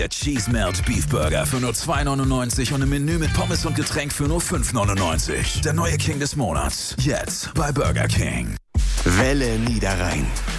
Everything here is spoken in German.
Der Cheese Melt Beef Burger für nur 2,99 und im Menü mit Pommes und Getränk für nur 5,99. Der neue King des Monats. Jetzt bei Burger King. Welle Niederrhein.